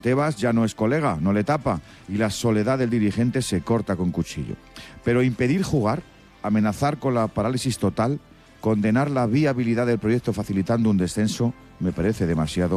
Tebas ya no es colega, no le tapa, y la soledad del dirigente se corta con cuchillo. Pero impedir jugar, amenazar con la parálisis total, condenar la viabilidad del proyecto facilitando un descenso, me parece demasiado.